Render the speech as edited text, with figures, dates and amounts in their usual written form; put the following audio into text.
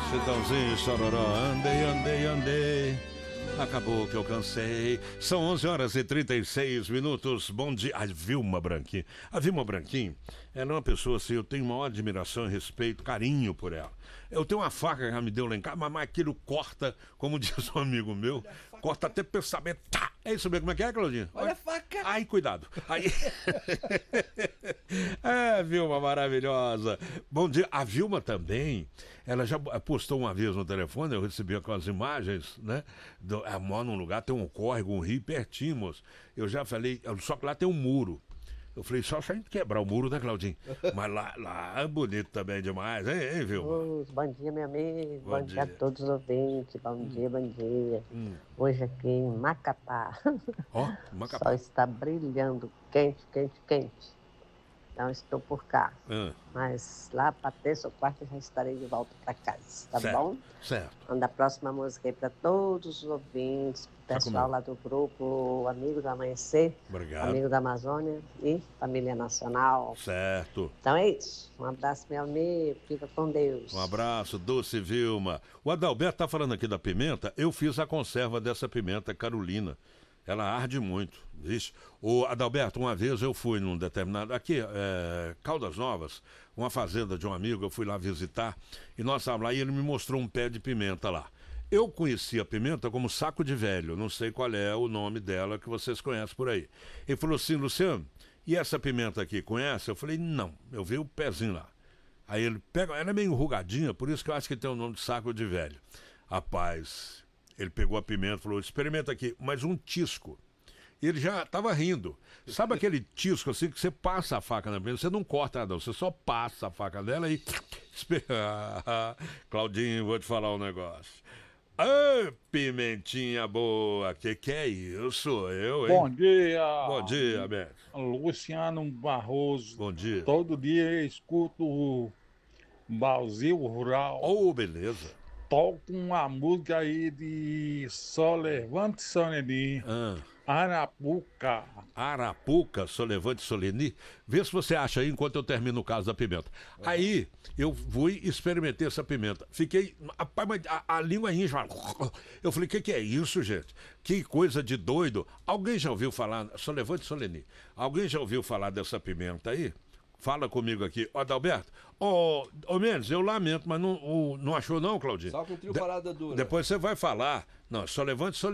Chitãozinho, chororó, andei, andei, andei. Acabou que eu cansei. São 11h36. Bom dia. A Vilma Branquinho. A Vilma Branquinho, ela é uma pessoa assim, eu tenho maior admiração e respeito, carinho por ela. Eu tenho uma faca que ela me deu lá em casa, mas aquilo corta, como diz um amigo meu, corta até pensamento. Tá! É isso mesmo, como é que é, Claudinho? Olha a faca! Ai, cuidado. Aí... É, Vilma maravilhosa. Bom dia. A Vilma também, ela já postou uma vez no telefone, eu recebi aquelas imagens, né? Ela mora num lugar, tem um córrego, um rio pertinho, moço. Eu já falei, só que lá tem um muro. Eu falei, só se a gente quebrar o muro, né, Claudinho? Mas lá é bonito também demais, hein, Vilma? Bom dia, meu amigo. Bom Bom dia a dia. todos os ouvintes. Bom dia, bom dia. Hoje aqui em Macapá. Ó, O Macapá. sol está brilhando, quente, quente, quente. Então estou por cá. Mas lá para terça ou quarta já estarei de volta para casa, tá certo, bom? certo. Manda a próxima música aí para todos os ouvintes, Tá pessoal comigo. lá do grupo Amigo do Amanhecer, Obrigado. Amigo da Amazônia e Família Nacional. Certo. Então é isso. Um abraço, meu amigo. Fica com Deus. Um abraço, doce Vilma. O Adalberto tá falando aqui da pimenta. Eu fiz a conserva dessa pimenta Carolina. Ela arde muito, vixe. O Adalberto, uma vez eu fui num determinado... Aqui, Caldas Novas, uma fazenda de um amigo, eu fui lá visitar, e nós estávamos lá e ele me mostrou um pé de pimenta lá. Eu conheci a pimenta como saco de velho, não sei qual é o nome dela que vocês conhecem por aí. Ele falou assim, Luciano, e essa pimenta aqui, conhece? Eu falei, não, eu vi o pezinho lá. Aí ele pega, ela é meio enrugadinha, por isso que eu acho que tem o nome de saco de velho. Rapaz, ele pegou a pimenta e falou, experimenta aqui, mas um tisco. E ele já estava rindo. Sabe aquele tisco assim que você passa a faca na pimenta, você não corta nada, você só passa a faca dela e... Claudinho, vou te falar um negócio. Ô, pimentinha boa, que é isso? Eu, hein? Bom dia! Bom dia, Beto. Luciano Barroso. Bom dia. Todo dia eu escuto o Brasil Rural. Oh, beleza. Toco uma música aí de Só Levante Sonelinho. Arapuca. Arapuca, Solevante Soleni. Vê se você acha aí enquanto eu termino o caso da pimenta. Aí eu fui e experimentei essa pimenta. Fiquei. A língua rincha. Eu falei, que é isso, gente? Que coisa de doido. Alguém já ouviu falar. Solevante Soleni. Alguém já ouviu falar dessa pimenta aí? Fala comigo aqui. Ó, Adalberto. Ô, Mendes, eu lamento, mas não achou não, Claudinho? Só com o trio Parada Dura. Depois você vai falar. Não, Solevante Soleni.